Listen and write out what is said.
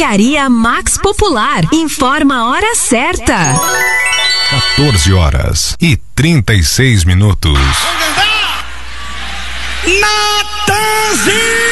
Drogaria Max Popular. Informa a hora certa. 14h36. Natanzinho!